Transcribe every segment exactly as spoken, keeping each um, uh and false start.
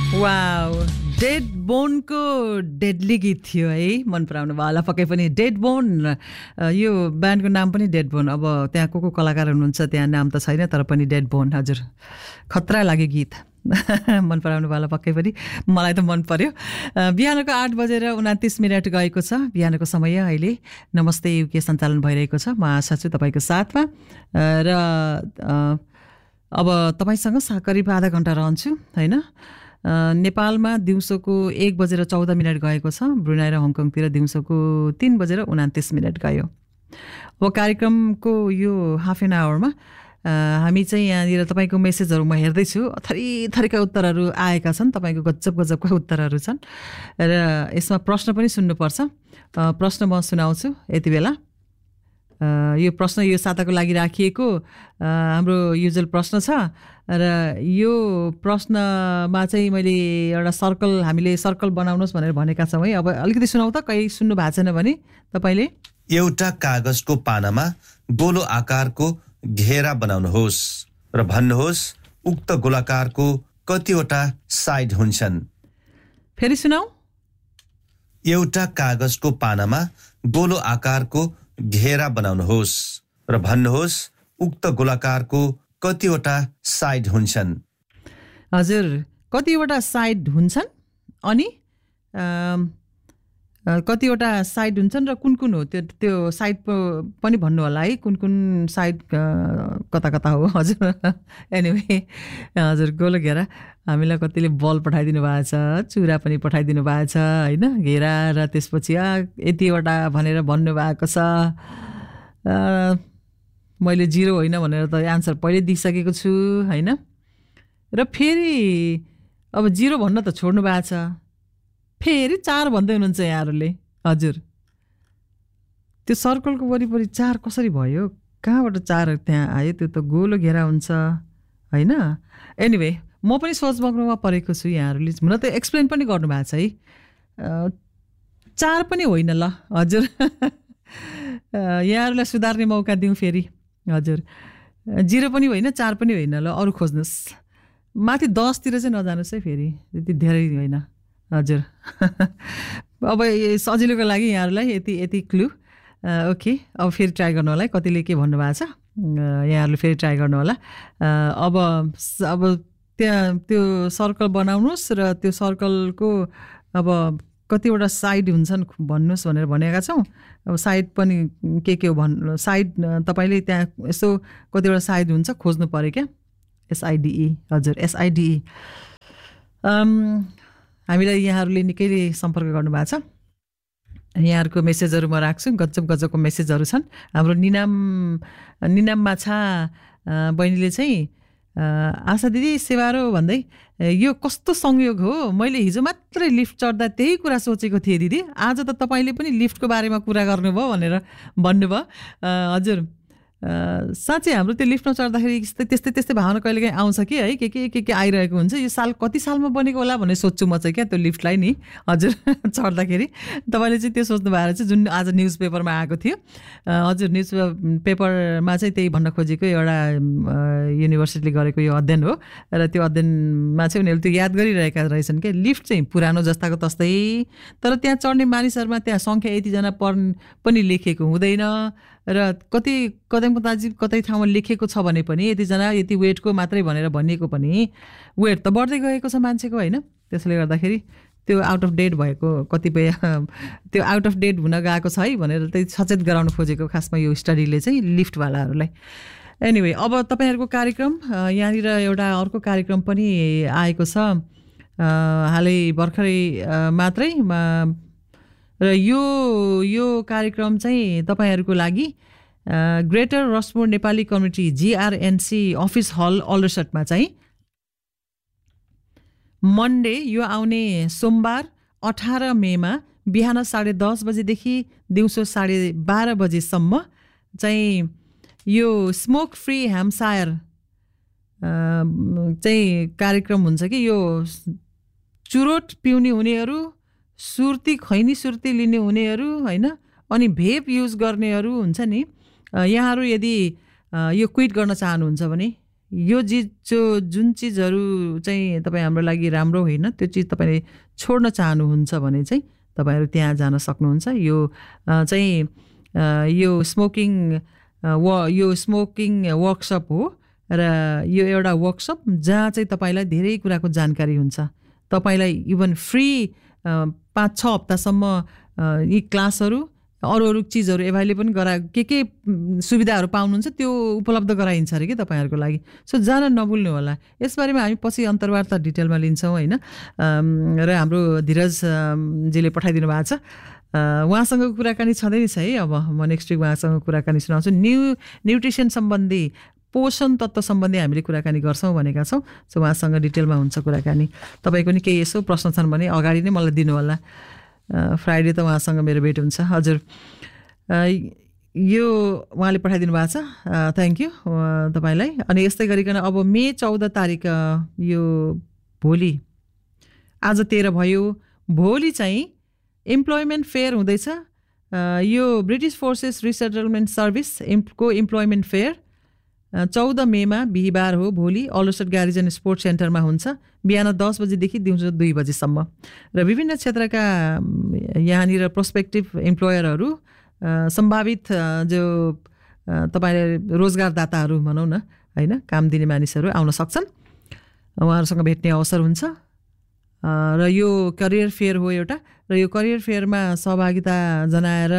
Wow, dead बोनको deadly गीत थियो है, मन पराउनु भयो होला पक्कै पनि। डेड बोन, यो ब्यान्डको नाम पनि डेड बोन। अब त्यहाँ को को कलाकार हुनुहुन्छ त्यहाँ नाम त छैन, तर पनि डेड बोन। हजुर, खतरा लाग्यो गीत। मन पराउनु भयो होला पक्कै पनि, मलाई त मन पर्यो। बिहानको आठ बजेर उनातिस मिनट गएको छ बिहानको समय अहिले। नमस्ते युके सञ्चालन भइरहेको छ, म आशा छु तपाईँको साथमा। र अब तपाईँसँग सा करिब आधा घन्टा रहन्छु होइन। नेपालमा दिउँसोको एक बजेर चौध मिनट गएको छ, ब्रुनाई र हङकङतिर दिउँसोको तीन बजेर उनातिस मिनट गयो। अब कार्यक्रमको यो हाफ एन आवरमा हामी चाहिँ यहाँनिर तपाईँको मेसेजहरू म हेर्दैछु, थरी थरीका उत्तरहरू आएका छन्, तपाईँको गजब गजबका उत्तरहरू छन् र यसमा प्रश्न पनि सुन्नुपर्छ। प्रश्न म सुनाउँछु यति बेला। यो प्रश्न यो साताको लागि राखिएको हाम्रो युजुअल प्रश्न छ र यो प्रश्नमा चाहिँ मैले एउटा सर्कल, हामीले सर्कल बनाउनुहोस् भनेर भनेका छौँ है। अब अलिकति सुनाउ त, कहीँ सुन्नु भएको छैन भने तपाईँले। एउटा कागजको पानामा गोलो आकारको घेरा बनाउनुहोस् र भन्नुहोस् उक्त गोलाकारको कतिवटा साइड हुन्छन्। फेरि सुनाऊ। एउटा कागजको पानामा गोलो आकारको घेरा बनाउनुहोस् र भन्नुहोस् उक्त गोलाकारको कतिवटा साइड हुन्छन्। हजुर, कतिवटा साइड हुन्छन् अनि कतिवटा साइड हुन्छन् र कुन कुन हो त्यो त्यो साइड पनि भन्नु होला है, कुन कुन साइड कता कता हो। हजुर, एनिवे हजुर, गोलो घेरा हामीलाई कतिले बल पठाइदिनु भएको छ, चुरा पनि पठाइदिनु भएको छ होइन, घेरा र त्यसपछि यतिवटा भनेर भन्नुभएको छ। मैले जिरो होइन भनेर त एन्सर पहिले दिइसकेको छु होइन। र फेरि अब जिरो भन्न त छोड्नु भएको छ, फेरि चार भन्दै हुनुहुन्छ यहाँहरूले। हजुर, त्यो सर्कलको वरिपरि चार कसरी भयो, कहाँबाट चार त्यहाँ आयो, त्यो त गोलो घेरा हुन्छ होइन। एनिवे म पनि सोचमग्नमा परेको छु, यहाँहरूले हुन त एक्सप्लेन पनि गर्नुभएको छ है। चार पनि होइन ल हजुर, यहाँहरूलाई सुधार्ने मौका दिउँ फेरि। हजुर, जिरो पनि होइन, चार पनि होइन, ल अरू खोज्नुहोस्। माथि दसतिर चाहिँ नजानुहोस् है फेरि, त्यति धेरै होइन। हजुर, अब सजिलोको लागि यहाँहरूलाई यति यति क्लु। ओके, अब फेरि ट्राई गर्नु होला है, कतिले के भन्नुभएको छ यहाँहरूले फेरि ट्राई गर्नु होला। अब अब त्यहाँ त्यो सर्कल बनाउनुहोस् र त्यो सर्कलको अब कतिवटा साइड हुन्छन् भन्नुहोस् भनेर भनेका छौँ। अब साइड पनि के के हो भन्नु, साइड तपाईँले त्यहाँ यसो कतिवटा साइड हुन्छ खोज्नु पऱ्यो क्या, एसआइडिई। हजुर, एसआइडिई। हामीलाई यहाँहरूले निकैले सम्पर्क गर्नुभएको छ, यहाँहरूको मेसेजहरू म राख्छु, गजब गजबको मेसेजहरू छन्। हाम्रो निनाम निनाम माछा बहिनीले चाहिँ आशा दिदी सेवारो भन्दै, यो कस्तो संयोग हो, मैले हिजो मात्रै लिफ्ट चढ्दा त्यही कुरा सोचेको थिएँ दिदी, आज त तपाईँले पनि लिफ्टको बारेमा कुरा गर्नुभयो भनेर भन्नुभयो। हजुर, साँच्चै हाम्रो त्यो लिफ्टमा चढ्दाखेरि त्यस्तै त्यस्तै भावना कहिलेकाहीँ आउँछ कि है, के के के के आइरहेको हुन्छ। यो साल कति सालमा बनेको होला भन्ने सोध्छु म चाहिँ क्या त्यो लिफ्टलाई नि। हजुर, चढ्दाखेरि तपाईँले चाहिँ त्यो सोच्नु भएर चाहिँ जुन आज न्युज पेपरमा आएको थियो। हजुर, न्युज पेपरमा चाहिँ त्यही भन्न खोजेको एउटा युनिभर्सिटीले गरेको यो अध्ययन हो र त्यो अध्ययनमा चाहिँ उनीहरूले त्यो याद गरिरहेका रहेछन् कि लिफ्ट चाहिँ पुरानो जस्ताको तस्तै, तर त्यहाँ चढ्ने मानिसहरूमा त्यहाँ सङ्ख्या यतिजना पर् पनि लेखेको हुँदैन र कति कतै कतै कतै ठाउँमा लेखेको छ भने पनि यतिजना यति वेटको मात्रै भनेर भनिएको पनि वेट त बढ्दै गएको छ मान्छेको होइन। त्यसले गर्दाखेरि त्यो आउट अफ डेट भएको कतिपय त्यो आउट अफ डेट हुन गएको छ है भनेर त्यही सचेत गराउन खोजेको खासमा यो स्टडीले चाहिँ लिफ्टवालाहरूलाई। एनिवे, अब तपाईँहरूको कार्यक्रम यहाँनिर एउटा अर्को कार्यक्रम पनि आएको छ हालै भर्खरै मात्रै, र यो यो कार्यक्रम चाहिँ तपाईँहरूको लागि ग्रेटर रसमोर नेपाली कम्युनिटी जिआरएनसी अफिस हल अल्डरसटमा चाहिँ मन्डे यो आउने सोमबार अठार मेमा बिहान साढे दस बजेदेखि दिउँसो साढे बाह्र बजेसम्म चाहिँ यो स्मोक फ्री ह्याम्सायर चाहिँ कार्यक्रम हुन्छ कि यो चुरोट पिउने हुनेहरू, सुर्ती खैनी सुर्ती लिने हुनेहरू होइन, अनि भेप युज गर्नेहरू हुन्छ नि, यहाँहरू यदि यो क्विट गर्न चाहनुहुन्छ भने यो चिज जो जुन चिजहरू चाहिँ तपाईँ हाम्रो लागि राम्रो होइन त्यो चिज तपाईँले छोड्न चाहनुहुन्छ भने चाहिँ तपाईँहरू त्यहाँ जान सक्नुहुन्छ। यो चाहिँ यो स्मोकिङ व यो स्मोकिङ वर्कसप हो र यो एउटा वर्कसप जहाँ चाहिँ तपाईँलाई धेरै कुराको जानकारी हुन्छ। तपाईँलाई इभन फ्री पाँच छ हप्तासम्म यी क्लासहरू अरू अरू चिजहरू एभाइलेबल पनि गरा के के सुविधाहरू पाउनुहुन्छ त्यो उपलब्ध गराइन्छ अरे कि तपाईँहरूको लागि। सो जान नभुल्नु होला। यसबारेमा हामी पछि अन्तर्वार्ता डिटेलमा लिन्छौँ होइन। र हाम्रो धीरजजीले पठाइदिनु भएको छ, उहाँसँगको कुराकानी छँदै छ है। अब म नेक्स्ट विक उहाँसँग कुराकानी सुनाउँछु। न्यु न्युट्रिसन सम्बन्धी पोषण तत्त्व सम्बन्धी हामीले कुराकानी गर्छौँ भनेका छौँ। सो उहाँसँग डिटेलमा हुन्छ कुराकानी। तपाईँको नि केही यसो प्रश्न छन् भने अगाडि नै मलाई दिनु होला। फ्राइडे त उहाँसँग मेरो भेट हुन्छ। हजुर, यो उहाँले पठाइदिनु भएको छ, थ्याङ्क यू तपाईँलाई। अनि यस्तै गरिकन अब मे चौध तारिक यो भोलि, आज तेह्र भयो, भोलि चाहिँ इम्प्लोइमेन्ट फेयर हुँदैछ। यो British forces resettlement service इम्पको employment fair चौध मेमा बिहिबार हो। भोलि अलसट ग्यारिजन स्पोर्ट्स सेन्टरमा हुन्छ, बिहान दस बजीदेखि दिउँसो दुई बजीसम्म। र विभिन्न क्षेत्रका यहाँनिर प्रोस्पेक्टिभ इम्प्लोयरहरू, सम्भावित जो तपाईँले रोजगारदाताहरू भनौँ न होइन, काम दिने मानिसहरू आउन सक्छन्, उहाँहरूसँग भेट्ने अवसर हुन्छ। र यो करियर फेयर हो एउटा, र यो करियर फेयरमा सहभागिता जनाएर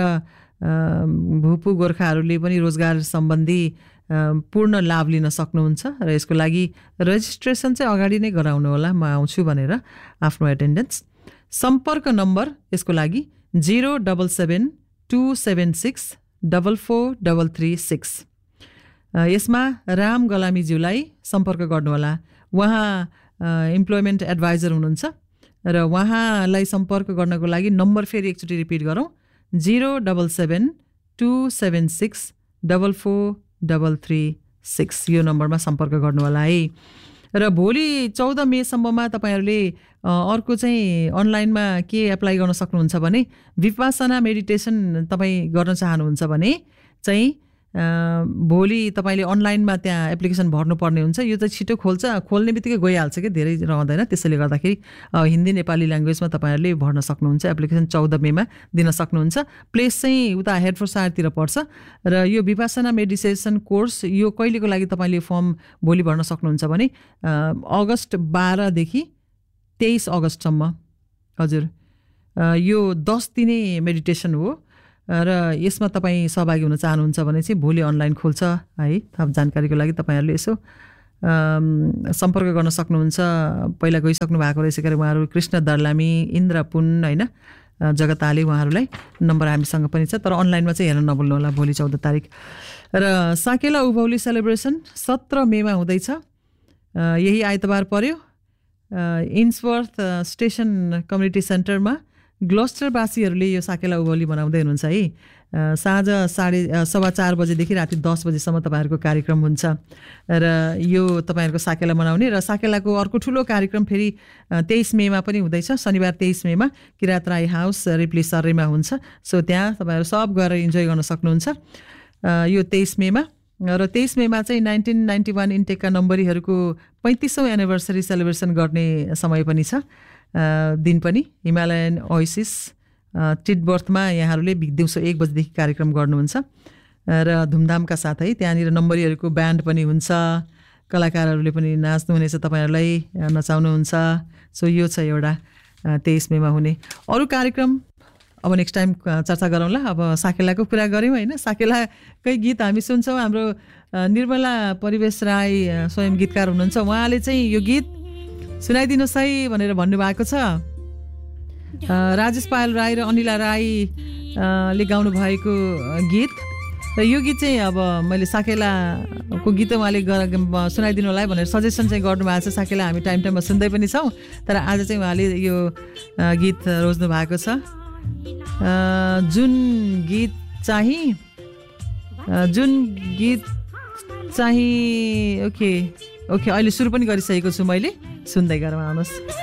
भूपू गोर्खाहरूले पनि रोजगार सम्बन्धी पूर्ण लाभ लिन सक्नुहुन्छ। र यसको लागि रेजिस्ट्रेसन चाहिँ अगाडि नै गराउनु होला, म आउँछु भनेर आफ्नो एटेन्डेन्स। सम्पर्क नम्बर यसको लागि zero double seven two seven six double four double three six. यसमा राम गलामीज्यूलाई सम्पर्क गर्नुहोला। उहाँ इम्प्लोइमेन्ट एडभाइजर हुनुहुन्छ र उहाँलाई सम्पर्क गर्नको लागि नम्बर फेरि एकचोटि रिपिट गरौँ, zero double seven two seven six double four double three six. यो नम्बरमा सम्पर्क गर्नु होला है। र भोलि चौध मेसम्ममा तपाईँहरूले अर्को चाहिँ अनलाइनमा के एप्लाई गर्न सक्नुहुन्छ भने विपासना मेडिटेसन तपाईँ गर्न चाहनुहुन्छ भने चाहिँ भोलि तपाईँले अनलाइनमा त्यहाँ एप्लिकेसन भर्नुपर्ने हुन्छ। यो चाहिँ छिटो खोल्छ, खोल्ने बित्तिकै गइहाल्छ कि धेरै रहँदैन। त्यसैले गर्दाखेरि हिन्दी नेपाली ल्याङ्ग्वेजमा तपाईँहरूले भर्न सक्नुहुन्छ। एप्लिकेसन चौध मेमा दिन सक्नुहुन्छ। प्लेस चाहिँ उता हेडफोर्ड पर्छ। र यो विपासना मेडिटेसन कोर्स यो कहिलेको लागि तपाईँले फर्म भोलि भर्न सक्नुहुन्छ भने अगस्त बाह्रदेखि तेइस अगस्तसम्म। हजुर, यो दस दिने मेडिटेसन हो र यसमा तपाईँ सहभागी हुन चाहनुहुन्छ भने चाहिँ भोलि अनलाइन खोल्छ है। थप जानकारीको लागि तपाईँहरूले यसो सम्पर्क गर्न सक्नुहुन्छ। पहिला गइसक्नु भएको रहेछ कि उहाँहरू कृष्ण दर्लामी, इन्द्र पुन होइन, जगताले, उहाँहरूलाई नम्बर हामीसँग पनि छ। तर अनलाइनमा चाहिँ हेर्न नभुल्नु होला भोलि चौध तारिक। र साकेला उभौली सेलिब्रेसन सत्र मेमा हुँदैछ। यही आइतबार पर्यो। इन्सवर्थ स्टेसन कम्युनिटी सेन्टरमा ग्लोस्टरवासीहरूले यो साकेला उभौली मनाउँदै हुनुहुन्छ है। साँझ साढे सवा चार बजेदेखि राति दस बजीसम्म तपाईँहरूको कार्यक्रम हुन्छ। र यो तपाईँहरूको साकेला मनाउने र साकेलाको अर्को ठुलो कार्यक्रम फेरि तेइस मेमा पनि हुँदैछ। शनिबार तेइस मेमा किरात राई हाउस रिप्ली सर्रेमा हुन्छ। सो त्यहाँ तपाईँहरू सब गएर इन्जोय गर्न सक्नुहुन्छ यो तेइस मेमा। र तेइस मेमा चाहिँ nineteen ninety one इन्टेकका नम्बरीहरूको पैँतिसौँ anniversary celebration गर्ने समय पनि छ, दिन पनि। हिमालयन ओएसिस टिटबर्थमा यहाँहरूले दिउँसो एक बजीदेखि कार्यक्रम गर्नुहुन्छ र धुमधामका साथै त्यहाँनिर नम्बरीहरूको ब्यान्ड पनि हुन्छ, कलाकारहरूले पनि नाच्नुहुनेछ, तपाईँहरूलाई नचाउनुहुन्छ। सो यो छ एउटा तेइस मेमा हुने अरू कार्यक्रम। अब नेक्स्ट टाइम चर्चा गरौँला। अब साकेलाको कुरा गऱ्यौँ होइन, साकेलाकै गीत हामी सुन्छौँ। हाम्रो निर्मला परिवेश राई स्वयं गीतकार हुनुहुन्छ, उहाँले चाहिँ यो गीत सुनाइदिनुहोस् है भनेर भन्नुभएको छ। राजेश पायल राई र अनिला राईले गाउनु भएको गीत। र यो गीत चाहिँ अब मैले साकेलाको गीत उहाँले सुनाइदिनु होला भनेर सजेसन चाहिँ गर्नुभएको छ। साकेला हामी टाइम टाइममा सुन्दै पनि छौँ, तर आज चाहिँ उहाँले यो गीत रोज्नु भएको छ। जुन गीत चाहिँ जुन गीत चाहिँ ओके ओके अहिले सुरु पनि गरिसकेको छु मैले, सुन्दै गरौँ, आउनुहोस्।